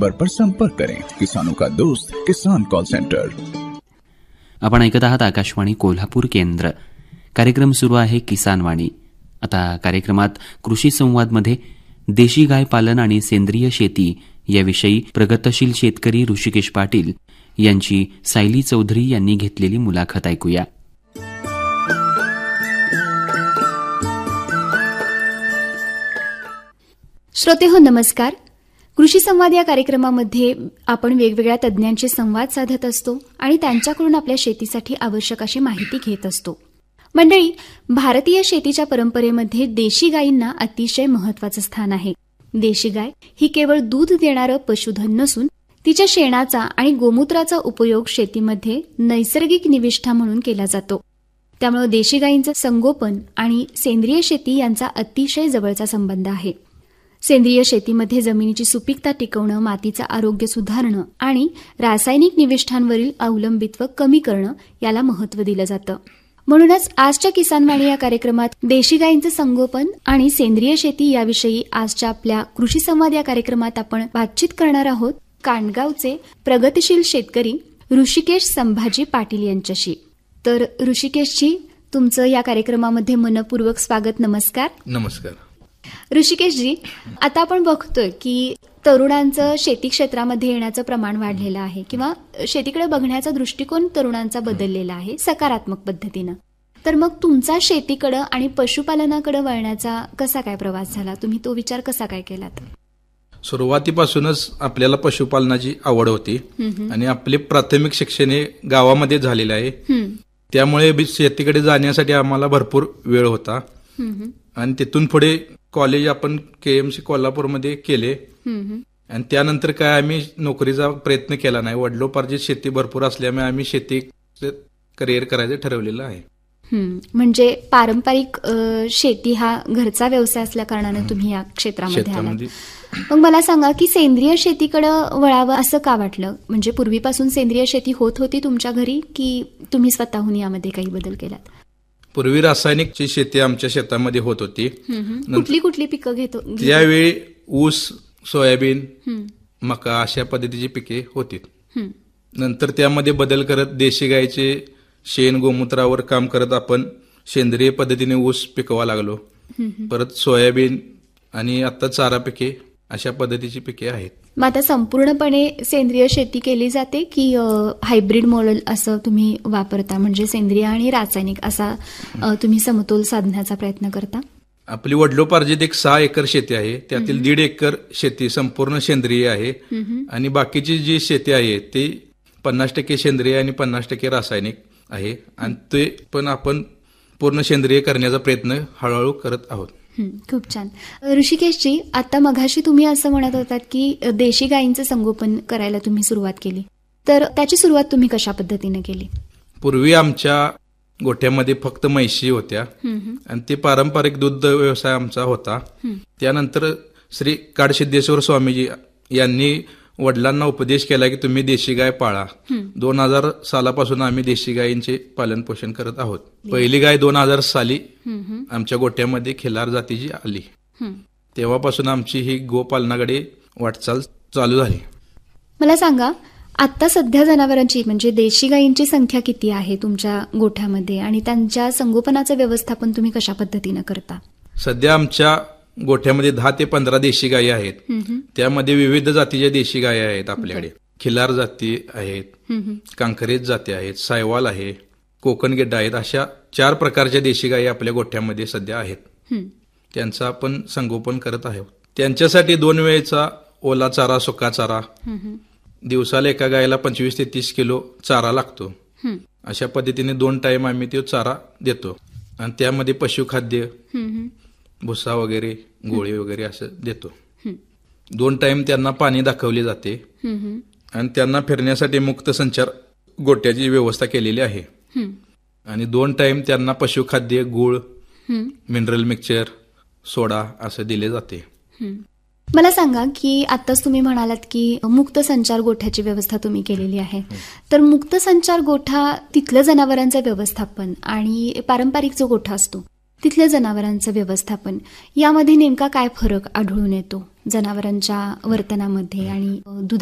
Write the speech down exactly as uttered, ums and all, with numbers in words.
Number पर संपर्क करें। किसानों का दोस्त किसान कॉल सेंटर। आपण ऐकत आहात आकाशवाणी कोल्हापूर केंद्र. कार्यक्रम सुरू आहे किसान वाणी. आता कार्यक्रमात कृषी संवादमध्ये देशी गाय पालन आणि सेंद्रिय शेती याविषयी प्रगतशील शेतकरी ऋषिकेश पाटील यांची सायली चौधरी यांनी घेतलेली मुलाखत ऐकूया. श्रोते हो, नमस्कार. कृषी संवाद या कार्यक्रमामध्ये आपण वेगवेगळ्या तज्ज्ञांशी संवाद साधत असतो आणि त्यांच्याकडून आपल्या शेतीसाठी आवश्यक अशी माहिती घेत असतो. मंडळी, भारतीय शेतीच्या परंपरेमध्ये देशी गायींना अतिशय महत्वाचं स्थान आहे. देशी गाय ही केवळ दूध देणारं पशुधन नसून तिच्या शेणाचा आणि गोमूत्राचा उपयोग शेतीमध्ये नैसर्गिक निविष्ठा म्हणून केला जातो. त्यामुळे देशी गायींचं संगोपन आणि सेंद्रिय शेती यांचा अतिशय जवळचा संबंध आहे. सेंद्रिय शेतीमध्ये जमिनीची सुपीकता टिकवणं, मातीचं आरोग्य सुधारणं आणि रासायनिक निविष्ठांवरील अवलंबित्व कमी करणं याला महत्त्व दिलं जातं. म्हणूनच आजच्या किसान वाणी या कार्यक्रमात देशी गायींचं संगोपन आणि सेंद्रिय शेती याविषयी आजच्या आपल्या कृषी संवाद या कार्यक्रमात आपण बातचीत करणार आहोत कांडगावचे प्रगतिशील शेतकरी ऋषिकेश संभाजी पाटील यांच्याशी. तर ऋषिकेशजी, तुमचं या कार्यक्रमामध्ये मनपूर्वक स्वागत. नमस्कार. नमस्कार. ऋषिकेशजी, आता आपण बघतोय की तरुणांचं शेती क्षेत्रामध्ये येण्याचं प्रमाण वाढलेलं आहे किंवा शेतीकडे बघण्याचा दृष्टिकोन तरुणांचा बदललेला आहे सकारात्मक पद्धतीनं. तर मग तुमचा शेतीकडे आणि पशुपालनाकडे वळण्याचा कसा काय प्रवास झाला? तुम्ही तो विचार कसा काय केलात? सुरुवातीपासूनच आपल्याला पशुपालनाची आवड होती आणि आपले प्राथमिक शिक्षण हे गावामध्ये झालेलं आहे. त्यामुळे शेतीकडे जाण्यासाठी आम्हाला भरपूर वेळ होता आणि तिथून पुढे कॉलेज आपण केएमसी कोल्हापूरमध्ये केले आणि त्यानंतर काय आम्ही नोकरीचा प्रयत्न केला नाही. वडिलोपार्जित शेती भरपूर असल्यामुळे आम्ही शेती करिअर करायचं ठरवलेलं आहे. म्हणजे पारंपरिक शेती हा घरचा व्यवसाय असल्या कारणाने तुम्ही या क्षेत्रामध्ये आलात. मग मला सांगा की सेंद्रिय शेतीकडे वळावं असं का वाटलं? म्हणजे पूर्वीपासून सेंद्रिय शेती होत होती तुमच्या घरी की तुम्ही स्वतःहून यामध्ये काही बदल केलात? पूर्वी रासायनिकची शेती आमच्या शेतामध्ये होत होती. कुठली कुठली पिकं घेतो? त्यावेळी ऊस, सोयाबीन, मका अशा पद्धतीची पिके होती. नंतर त्यामध्ये बदल करत देशी गायचे शेण गोमूत्रावर काम करत आपण सेंद्रिय पद्धतीने ऊस पिकवा लागलो. परत सोयाबीन आणि आता चारा पिके अशा पद्धतीची पिके आहेत. मग आता संपूर्णपणे सेंद्रिय शेती केली जाते की हायब्रिड मॉडेल असं तुम्ही वापरता? म्हणजे सेंद्रिय आणि रासायनिक असा तुम्ही समतोल साधण्याचा प्रयत्न करता? आपली वडिलोपार्जित एक सहा एकर शेती आहे. त्यातील दीड एकर शेती संपूर्ण सेंद्रिय आहे आणि बाकीची जी शेती आहे ती पन्नास टक्के सेंद्रिय आणि पन्नास टक्के रासायनिक आहे आणि ते पण आपण पूर्ण सेंद्रिय करण्याचा प्रयत्न हळूहळू करत आहोत. खूप छान. ऋषिकेशजी, आता मघाशी तुम्ही असं म्हणत होतात की देशी गायींचं संगोपन करायला तुम्ही सुरुवात केली, तर त्याची सुरुवात तुम्ही कशा पद्धतीने केली? पूर्वी आमच्या गोठ्यामध्ये फक्त म्हैशी होत्या आणि ते पारंपरिक दूध व्यवसाय आमचा होता. त्यानंतर श्री काडसिद्धेश्वर स्वामीजी यांनी वडिलांना उपदेश केला की तुम्ही देशी गाय पाळा. दोन हजार सालापासून आम्ही देशी गायींचे पालन पोषण करत आहोत. पहिली गाय दोन हजार साली आमच्या गोठ्यामध्ये खिलार जातीची आली. तेव्हापासून आमची ही गोपालनाकडे वाटचाल चालू झाली. मला सांगा, आता सध्या जनावरांची म्हणजे देशी गायींची संख्या किती आहे तुमच्या गोठ्यामध्ये आणि त्यांच्या संगोपनाचं व्यवस्थापन तुम्ही कशा पद्धतीनं करता? सध्या आमच्या गोठ्यामध्ये दहा ते पंधरा देशी गायी आहेत. त्यामध्ये विविध जातीच्या देशी गायी आहेत आपल्याकडे. खिलार जाती आहेत, कांकरेज जाती आहेत, सायवाल आहे, कोकण गेड्डा आहेत. अशा चार प्रकारच्या देशी गायी आपल्या गोठ्यामध्ये सध्या आहेत. त्यांचं आपण संगोपन करत आहोत. त्यांच्यासाठी दोन वेळेचा ओला चारा, सुका चारा, दिवसाला एका गायला पंचवीस ते तीस किलो चारा लागतो. अशा पद्धतीने दोन टाइम आम्ही तो चारा देतो आणि त्यामध्ये पशुखाद्य, भुसा वगैरे, गोळी वगैरे असं देतो. दोन टाइम त्यांना पाणी दाखवले जाते आणि त्यांना फिरण्यासाठी मुक्त संचार गोट्याची व्यवस्था केलेली आहे. आणि दोन टाइम त्यांना पशुखाद्य, गूळ, मिनरल मिक्सचर, सोडा असं दिले जाते. मला सांगा की आताच तुम्ही म्हणालात की मुक्त संचार गोठ्याची व्यवस्था तुम्ही केलेली आहे, तर मुक्त संचार गोठा तिथलं जनावरांचं व्यवस्थापन आणि पारंपरिक जो गोठा असतो तिथलं जनावरांचं व्यवस्थापन यामध्ये नेमका काय फरक आढळून येतो जनावरांच्या वर्तनामध्ये आणि